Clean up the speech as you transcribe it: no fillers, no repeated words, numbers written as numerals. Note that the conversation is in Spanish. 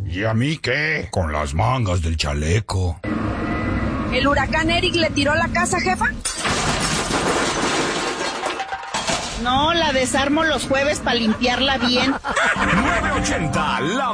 ¿Y a mí qué? Con las mangas del chaleco. ¿El huracán Eric le tiró la casa, jefa? No, la desarmo los jueves para limpiarla bien. 980, la